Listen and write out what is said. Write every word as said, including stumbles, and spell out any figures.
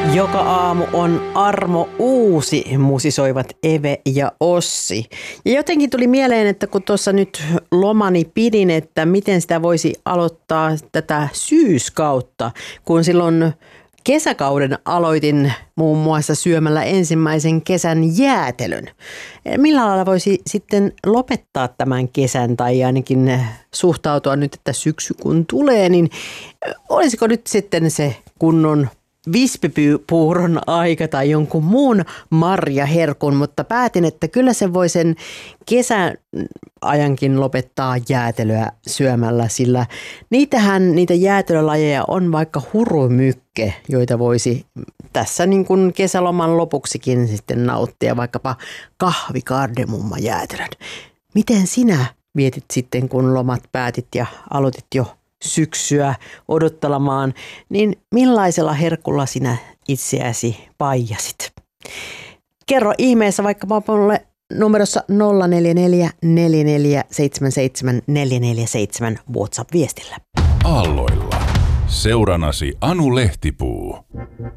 Joka aamu on Armo Uusi, musisoivat Eve ja Ossi. Ja jotenkin tuli mieleen, että kun tuossa nyt lomani pidin, että miten sitä voisi aloittaa tätä syyskautta, kun silloin kesäkauden aloitin muun muassa syömällä ensimmäisen kesän jäätelön. Millä lailla voisi sitten lopettaa tämän kesän tai ainakin suhtautua nyt, että syksy kun tulee, niin olisiko nyt sitten se kunnon vispipuuron aika tai jonkun muun marjaherkun, mutta päätin, että kyllä se voi sen kesän ajankin lopettaa jäätelöä syömällä, sillä niitähän, niitä jäätelölajeja on vaikka hurumykke, joita voisi tässä niin kuin kesäloman lopuksikin sitten nauttia, vaikkapa kahvikardemumma jäätelön. Miten sinä vietit sitten, kun lomat päätit ja aloitit jo syksyä odottelemaan, niin millaisella herkulla sinä itseäsi paijasit? Kerro ihmeessä vaikka minulle numerossa nolla neljä neljä neljä neljä seitsemän seitsemän neljä neljä seitsemän WhatsApp-viestillä. Aalloilla. Seuranasi Anu Lehtipuu.